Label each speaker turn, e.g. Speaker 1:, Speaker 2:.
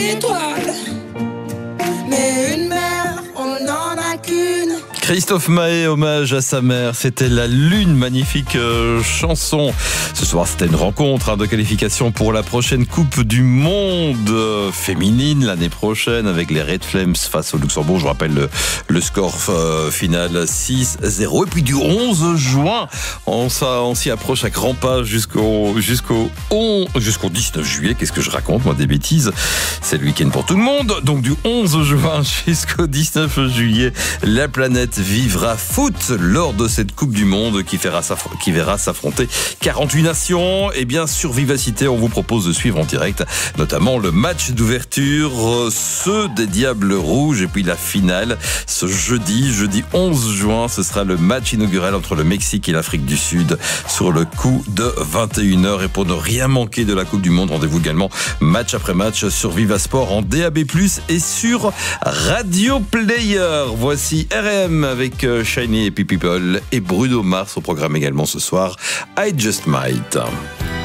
Speaker 1: étoiles. Mais une mère, on n'en a qu'une.
Speaker 2: Christophe Mahé, hommage à sa mère, c'était La Lune, magnifique chanson. Ce soir, c'était une rencontre de qualification pour la prochaine Coupe du Monde féminine l'année prochaine avec les Red Flames face au Luxembourg. Je vous rappelle le score final 6-0. Et puis du 11 juin, on s'y approche à grands pas jusqu'au 19 juillet. Qu'est-ce que je raconte, moi, des bêtises. C'est le week-end pour tout le monde. Donc du 11 juin jusqu'au 19 juillet, la planète vivra foot lors de cette Coupe du Monde qui verra s'affronter 48 nations. Et bien sur Vivacité, on vous propose de suivre en direct notamment le match d'ouverture, ceux des Diables Rouges, et puis la finale ce jeudi 11 juin. Ce sera le match inaugural entre le Mexique et l'Afrique du Sud sur le coup de 21h. Et pour ne rien manquer de la Coupe du Monde, rendez-vous également match après match sur Vivasport en DAB+, et sur Radio Player. Voici R.E.M. avec Shiny et People et Bruno Mars au programme également ce soir. I Just Might.